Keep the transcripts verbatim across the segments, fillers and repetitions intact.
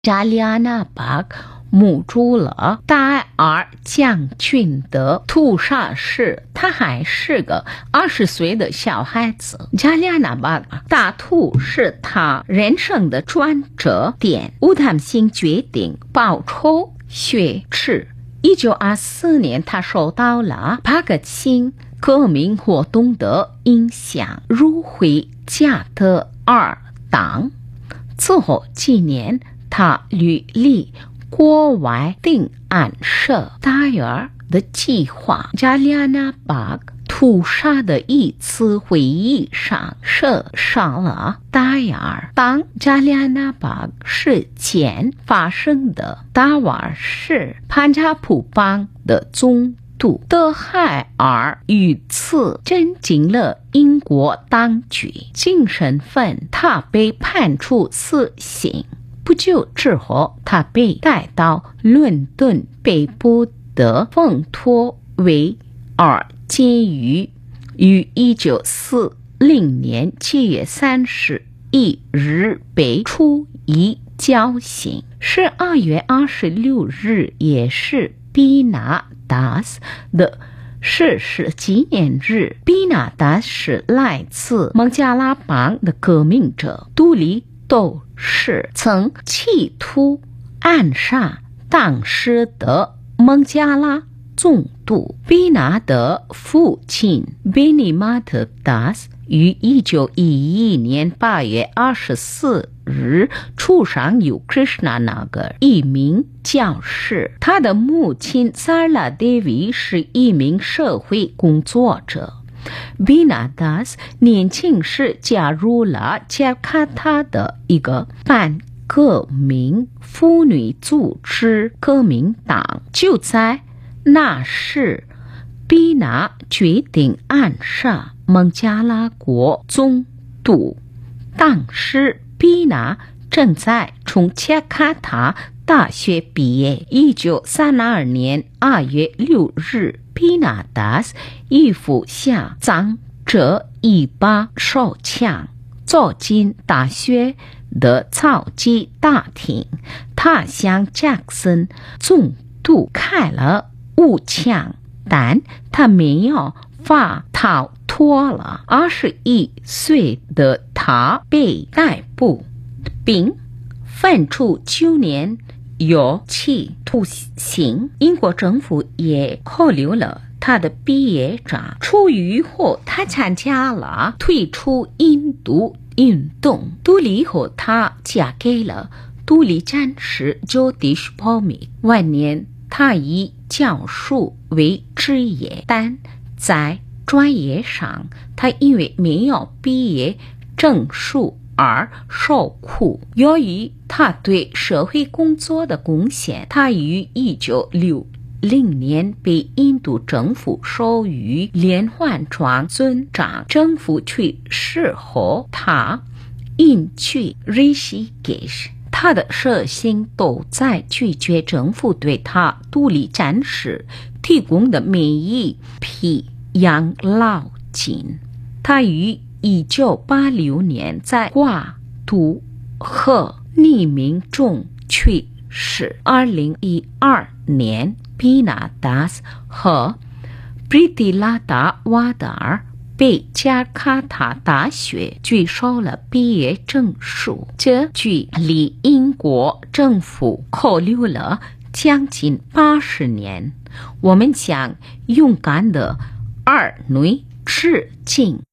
加里亚纳巴克母住了戴尔将军的屠杀时，他还是个二十岁的小孩子。加里亚纳巴克大屠是他人生的转折点。乌塔姆辛决定报仇雪耻。一九二四年，他受到了帕格钦革命活动的影响，入会加德尔党。此后几年，他屡立国外定暗设戴尔的计划。加里亚纳巴克屠杀的一次会议上设上了戴尔。当加里亚纳巴克事件发生的达瓦尔是潘加普邦的总督德海尔遇刺震惊了英国当局，精神分他被判处死刑。不久之后，他被带到伦敦北部的丰托维尔监狱，于一九四零年七月三十一日被处以绞刑。十二月二十六日也是比纳达斯的逝世纪念日。比纳达斯是来自孟加拉邦的革命者，独立斗士，曾企图暗杀当时的孟加拉总督。比纳的父亲贝尼马特达斯于一九一一年八月二十四日出生于 Krishnanagar， 一名教师。他的母亲萨尔拉德维是一名社会工作者。比纳达斯年轻时加入了加卡塔的一个反革命妇女组织革命党。就在那时，比纳决定暗杀孟加拉国总督。当时比纳正在从加卡塔大学毕业。一九三二年二月六日，比纳达斯衣服下藏着一把手枪，走进大学的草基大厅。他向杰克森总督开了五枪，但他没有法逃脱了。二十一岁的他被逮捕，并判处九年有期徒刑。英国政府也扣留了他的毕业证。出狱后，他参加了退出印度运动。独立后，他嫁给了独立战士 Jyotish Bhowmik。晚年，他以教书为职业，但在专业上，他因为没有毕业证书而受苦。由于他对社会工作的贡献，他于一九六零年被印度政府授予连环装尊长。政府去世后，他隐居 Rishikesh。他的社心都在拒绝政府对他独立战士提供的每一批养老金。他于一九八六年在瓜都河匿名中去世。二零一二年，比纳达斯和布里蒂拉达瓦达尔被加卡塔大学拒收了毕业证书，这距离英国政府扣留了将近八十年。我们向勇敢的儿女致敬。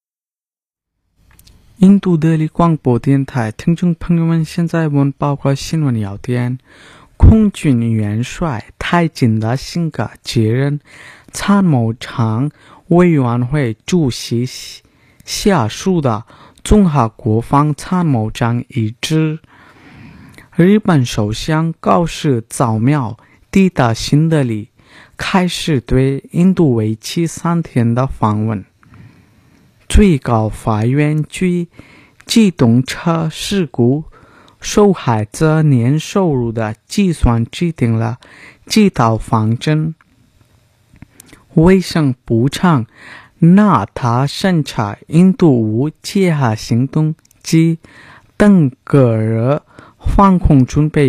印度德里广播电台听众朋友们，现在我们报告新闻要点：空军元帅太金的性格接任参谋长委员会主席下属的综合国防参谋长一职。日本首相告示早苗抵达新德里，开始对印度为期三天的访问。最高法院据机动车事故受害者年收入的计算制定了几道方针。卫生部长纳塔审查印度无结合行动及登革热防空准备